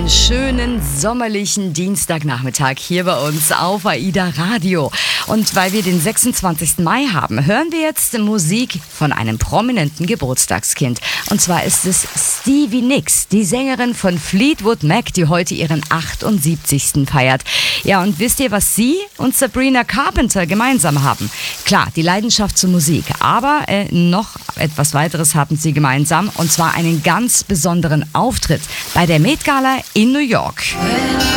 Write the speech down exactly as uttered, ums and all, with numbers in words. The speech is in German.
einen schönen sommerlichen Dienstagnachmittag hier bei uns auf AIDA Radio. Und weil wir den sechsundzwanzigsten Mai haben, hören wir jetzt Musik von einem prominenten Geburtstagskind. Und zwar ist es Stevie Nicks, die Sängerin von Fleetwood Mac, die heute ihren achtundsiebzigsten feiert. Ja, und wisst ihr, was sie und Sabrina Carpenter gemeinsam haben? Klar, die Leidenschaft zur Musik, aber äh, noch etwas weiteres haben sie gemeinsam, und zwar einen ganz besonderen Auftritt bei der Met Gala in New York.